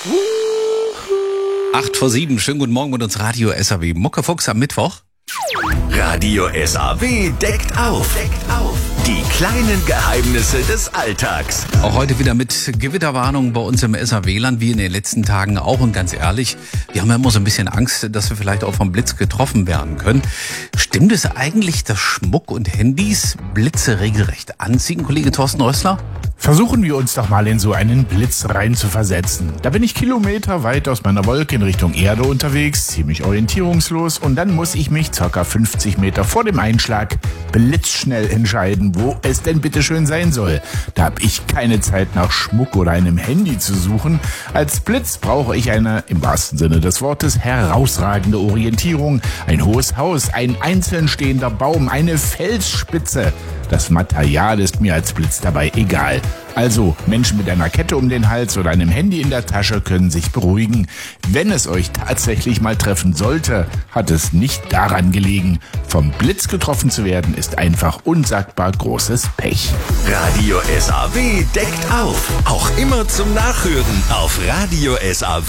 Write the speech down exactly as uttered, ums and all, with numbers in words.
Acht vor sieben, schönen guten Morgen mit uns Radio S A W. Muckefuchs am Mittwoch. Radio S A W deckt auf. Deckt auf. Die kleinen Geheimnisse des Alltags. Auch heute wieder mit Gewitterwarnung bei uns im S A W-Land, wie in den letzten Tagen auch. Und ganz ehrlich, wir haben ja immer so ein bisschen Angst, dass wir vielleicht auch vom Blitz getroffen werden können. Stimmt es eigentlich, dass Schmuck und Handys Blitze regelrecht anziehen, Kollege Thorsten Rössler? Versuchen wir uns doch mal in so einen Blitz rein zu versetzen. Da bin ich kilometerweit aus meiner Wolke in Richtung Erde unterwegs, ziemlich orientierungslos, und dann muss ich mich ca. fünfzig Meter vor dem Einschlag blitzschnell entscheiden, wo es denn bitte schön sein soll. Da habe ich keine Zeit, nach Schmuck oder einem Handy zu suchen. Als Blitz brauche ich eine, im wahrsten Sinne des Wortes, herausragende Orientierung. Ein hohes Haus, ein einzeln stehender Baum, eine Felsspitze. Das Material ist mir als Blitz dabei egal. Also, Menschen mit einer Kette um den Hals oder einem Handy in der Tasche können sich beruhigen. Wenn es euch tatsächlich mal treffen sollte, hat es nicht daran gelegen. Vom Blitz getroffen zu werden, ist einfach unsagbar großes Pech. Radio S A W deckt auf. Auch immer zum Nachhören auf Radio S A W.